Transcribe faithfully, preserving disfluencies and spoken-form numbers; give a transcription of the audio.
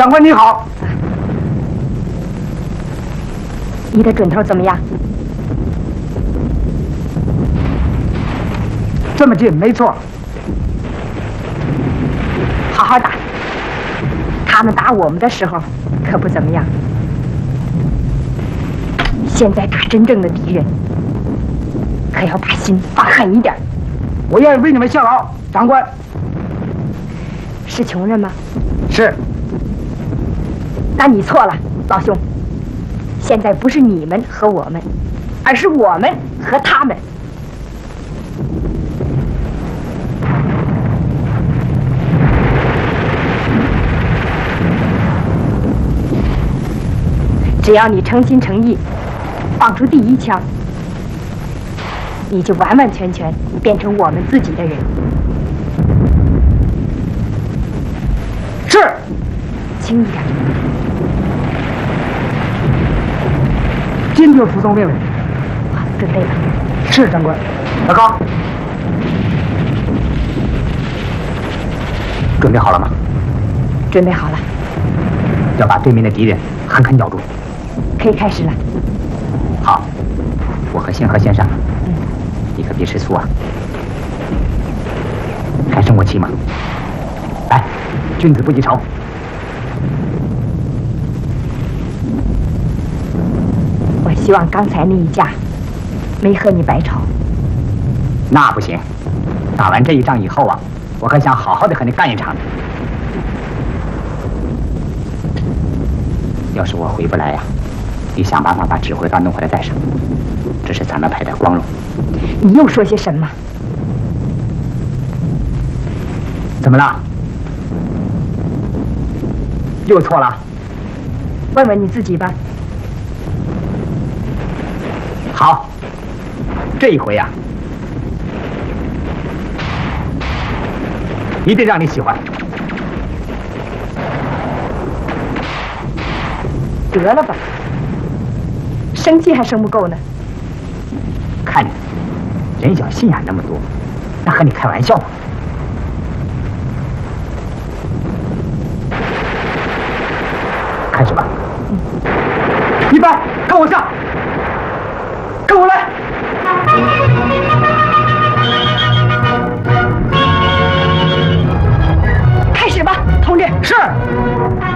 长官你好， 你的准头怎么样？ 这么近，没错。 好好打。他们打我们的时候可不怎么样，现在打真正的敌人，可要把心放狠一点。 我愿意为你们效劳，长官。 是穷人吗？ 是。 那你错了，老兄。现在不是你们和我们，而是我们和他们。只要你诚心诚意放出第一枪，你就完完全全变成我们自己的人。 是。 轻一点。 今就服从命令。 好，准备吧。 是，长官。老高，准备好了吗？ 准备好了。 要把对面的敌人狠狠咬住。 可以开始了。 好，我和仙鹤先上。 嗯。 你可别吃醋啊。还生我气吗？来，君子不记仇。 我希望刚才那一架没和你白吵。 那不行，打完这一仗以后啊，我还想好好的和你干一场。要是我回不来呀、啊，你想办法把指挥棒弄回来带上，这是咱们派的光荣。 你又说些什么？ 怎么了？又错了？ 问问你自己吧。 好，这一回呀、啊，一定让你喜欢。 得了吧，生气还生不够呢。 看你人小心眼那么多，那和你开玩笑吗？开始吧。 嗯。 一班，跟我上，跟我来。 开始吧，同志。 是。